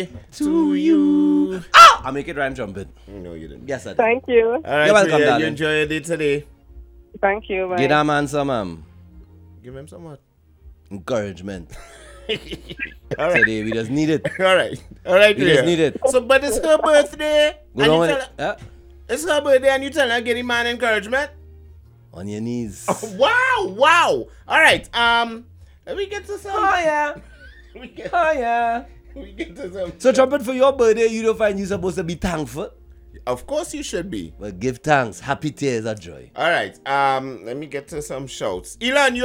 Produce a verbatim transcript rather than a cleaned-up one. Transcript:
to you. Ah! I make it rhyme trumpet. No, you didn't. Yes, I did. Thank you. All right, You're welcome, Priya, darling. you enjoy your day today. Thank you. Bye. Give that man some um, Give him some what? encouragement. All right. Today, we just need it. All right. All right, We Priya. just need it. So, but it's her birthday. Go and down you with tell it. her, Yeah. it's her birthday and you tell her get him man encouragement. On your knees. Wow, wow. All right. Um, let me get to some. Oh, yeah. We get, Oh, yeah. we get to some. So, trumpet, for your birthday, you don't find you supposed to be thankful? Of course you should be. Well, give thanks. Happy tears of joy. All right. Um, let me get to some shouts. Elon, you